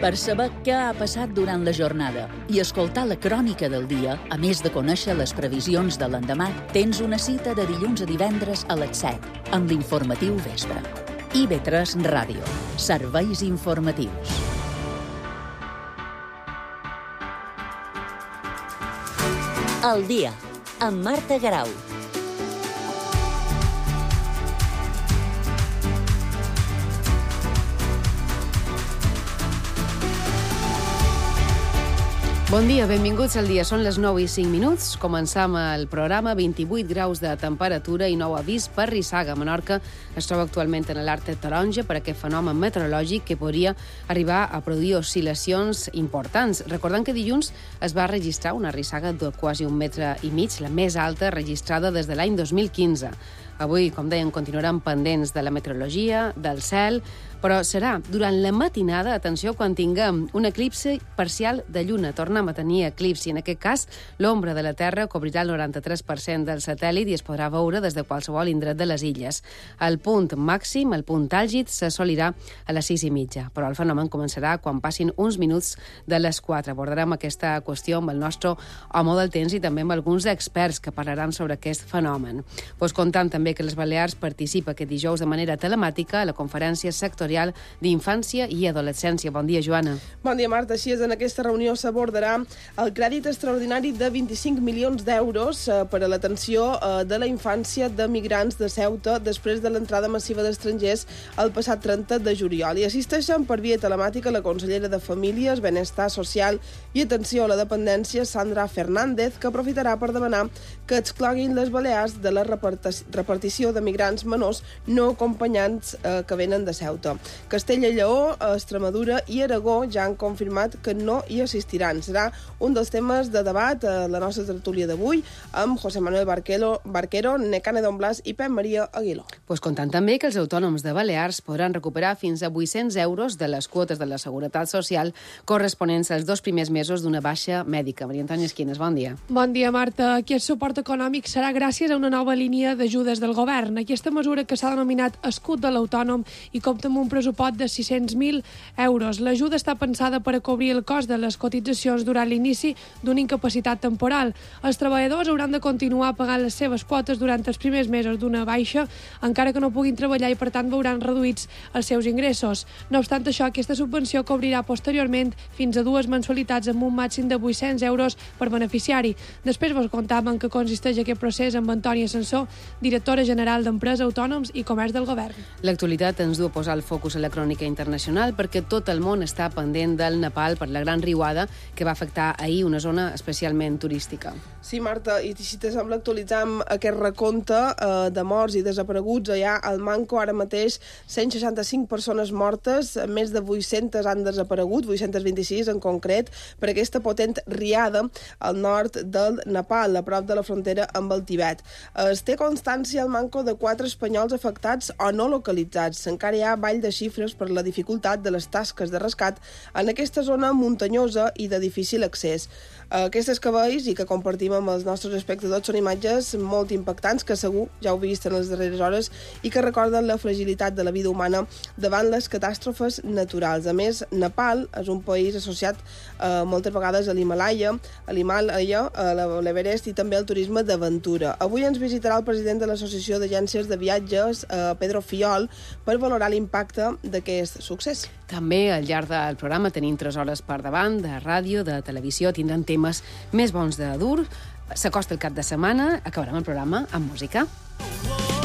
Per saber què ha passat durant la jornada i escoltar la crònica del dia, a més de conèixer les previsions de l'endemà, tens una cita de dilluns a divendres a les 7 amb l'informatiu Vespre. IB3 Ràdio. Serveis informatius. El dia, amb Marta Garau. Bon dia, benvinguts al dia. Són les 9:05. Començam el programa. 28 graus de temperatura i nou avís per rissaga. Menorca es troba actualment en alerta taronja per aquest fenomen meteorològic que podria arribar a produir oscil·lacions importants. Recordant que dilluns es va registrar una rissaga de quasi 1,5 metres, la més alta registrada des de l'any 2015. Avui, com deien, continuaran pendents de la meteorologia, del cel, però serà durant la matinada, atenció, quan tinguem un eclipsi parcial de lluna. Tornem a tenir eclipsi. En aquest cas, l'ombra de la Terra cobrirà el 93% del satèl·lit i es podrà veure des de qualsevol indret de les illes. El punt màxim, el punt àlgid, s'assolirà a les 6:30, però el fenomen començarà quan passin uns minuts de les 4. Abordarem aquesta qüestió amb el nostre home del temps i també amb alguns experts que parlaran sobre aquest fenomen. Comptant també que les Balears participa aquest dijous de manera telemàtica a la conferència sectorial d'Infància i Adolescència. Bon dia, Joana. Bon dia, Marta. Així és, en aquesta reunió s'abordarà el crèdit extraordinari de 25 milions d'euros per a l'atenció de la infància de migrants de Ceuta després de l'entrada massiva d'estrangers el passat 30 de juliol. I assisteixen per via telemàtica la consellera de Famílies, Benestar Social i Atenció a la Dependència, Sandra Fernández, que aprofitarà per demanar que excloguin les Balears de la repartició de migrants menors no acompanyants que venen de Ceuta. Castella i Lleó, Extremadura i Aragó ja han confirmat que no hi assistiran. Serà un dels temes de debat a la nostra tertúlia d'avui amb José Manuel Barquero, Necane Don Blas i Pep Maria Aguiló. Comptant també que els autònoms de Balears podran recuperar fins a 800 euros de les quotes de la Seguretat Social corresponents als 2 primers mesos d'una baixa mèdica. Maria Antònia Esquines, bon dia. Bon dia, Marta. Aquest suport econòmic serà gràcies a una nova línia d'ajudes del govern. Aquesta mesura que s'ha denominat Escut de l'Autònom i compta amb un pressupost de 600.000 euros. L'ajuda està pensada per a cobrir el cost de les cotitzacions durant l'inici d'una incapacitat temporal. Els treballadors hauran de continuar pagant les seves quotes durant els primers mesos d'una baixa, encara que no puguin treballar i, per tant, veuran reduïts els seus ingressos. No obstant això, aquesta subvenció cobrirà posteriorment fins a 2 mensualitats amb un màxim de 800 euros per beneficiari. Després vos contàvem en què consisteix aquest procés amb Antònia Sansó, directora general d'Empresa, Autònoms i Comerç del Govern. L'actualitat ens du a posar el focus a la crònica internacional perquè tot el món està pendent del Nepal per la gran riuada que va afectar ahir una zona especialment turística. Sí, Marta, i si te sembla actualitzar aquest recompte de morts i desapareguts allà al Manco, ara mateix 165 persones mortes, més de 800 han desaparegut, 826 en concret, per aquesta potent riada al nord del Nepal, a prop de la frontera amb el Tibet. Es té constància al Manco de 4 espanyols afectats o no localitzats. Encara hi ha ball de xifres per la dificultat de les tasques de rescat en aquesta zona muntanyosa i de difícil accés. Aquestes que veus i que compartim amb els nostres espectadors són imatges molt impactants que segur ja heu vist en les darreres hores i que recorden la fragilitat de la vida humana davant les catàstrofes naturals. A més, Nepal és un país associat moltes vegades a l'Himàlaia, a l'Everest i també al turisme d'aventura. Avui ens visitarà el president de l'Associació d'Agències de Viatges, Pedro Fiol, per valorar l'impacte d'aquest succés. També al llarg del programa tenim 3 hores per davant de ràdio, de televisió, tindran temes més bons de dur. S'acosta el cap de setmana, acabarem el programa amb música.